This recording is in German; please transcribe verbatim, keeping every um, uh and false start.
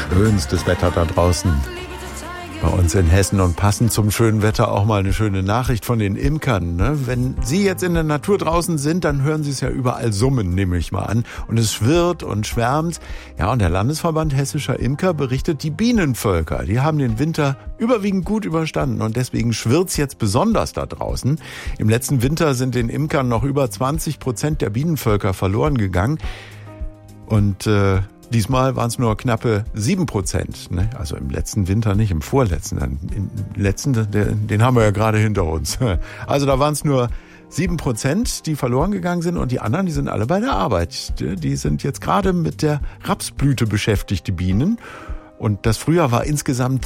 Schönstes Wetter da draußen bei uns in Hessen und passend zum schönen Wetter auch mal eine schöne Nachricht von den Imkern. Ne? Wenn Sie jetzt in der Natur draußen sind, dann hören Sie es ja überall summen, nehme ich mal an. Und es schwirrt und schwärmt. Ja, und der Landesverband Hessischer Imker berichtet, die Bienenvölker, die haben den Winter überwiegend gut überstanden. Und deswegen schwirrt's jetzt besonders da draußen. Im letzten Winter sind den Imkern noch über zwanzig Prozent der Bienenvölker verloren gegangen. Und äh, diesmal waren es nur knappe sieben Prozent. Ne? Also im letzten Winter nicht, im vorletzten. Im letzten, den, den haben wir ja gerade hinter uns. Also da waren es nur sieben Prozent, die verloren gegangen sind. Und die anderen, die sind alle bei der Arbeit. Die sind jetzt gerade mit der Rapsblüte beschäftigt, die Bienen. Und das Frühjahr war insgesamt